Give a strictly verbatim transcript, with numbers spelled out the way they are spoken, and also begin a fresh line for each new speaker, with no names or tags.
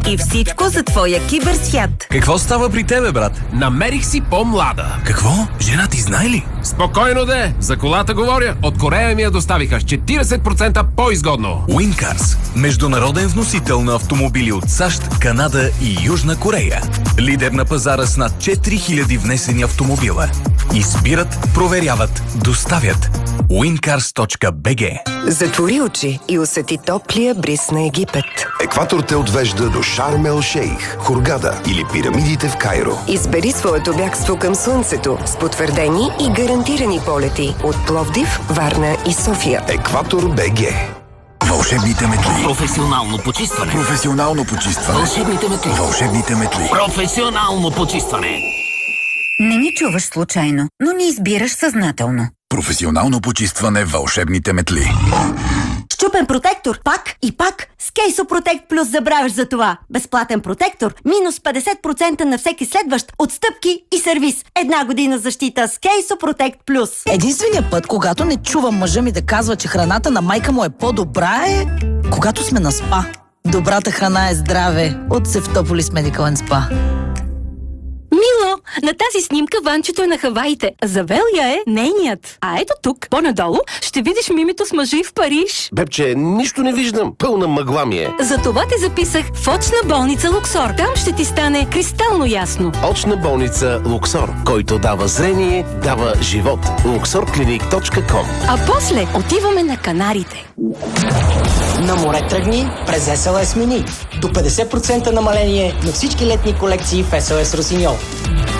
И всичко за твоя киберсвят.
Какво става при тебе, брат?
Намерих си по-млада.
Какво? Жена ти знае ли?
Спокойно де, за колата говоря. От Корея ми я доставиха с четиридесет процента по-изгодно.
Уинкарс – международен вносител на автомобили от САЩ, Канада и Южна Корея. Лидер на пазара с над четири хиляди внесени автомобила. Избират, проверяват, доставят. уинкарс точка би джи.
Затвори очи и усети топлия бриз на Египет.
Екватор те отвежда до Шарм ел Шейх, Хургада или пирамидите в Кайро.
Избери своето бягство към слънцето с потвърдени и гарантирани полети от Пловдив, Варна и София.
Екватор БГ.
Вълшебните метли.
Професионално почистване.
Професионално почистване.
Вълшебните метли.
Вълшебните метли.
Професионално почистване.
Не ни чуваш случайно, но ни избираш съзнателно.
Професионално почистване. Вълшебните метли.
Счупен протектор, пак и пак. С Кейсо Протект Плюс забравяш за това. Безплатен протектор, минус петдесет процента на всеки следващ, отстъпки и сервис. Една година защита с Кейсо Протект Плюс.
Единственият път, когато не чувам мъжа ми да казва, че храната на майка му е по-добра, е когато сме на спа. Добрата храна е здраве от Севтополис Медикал енд Спа.
Мило, на тази снимка Ванчето е на Хаваите. Завелия е нейният. А ето тук, по-надолу, ще видиш мимито с мъжи в Париж.
Бебче, нищо не виждам. Пълна мъгла ми е.
Затова те записах в очна болница Луксор. Там ще ти стане кристално ясно.
Очна болница Луксор, който дава зрение, дава живот. луксор клиник точка ком.
А после отиваме на Канарите.
На море тръгни през ес ел ес Mini. До петдесет процента намаление на всички летни колекции в ес ел ес Росиньол.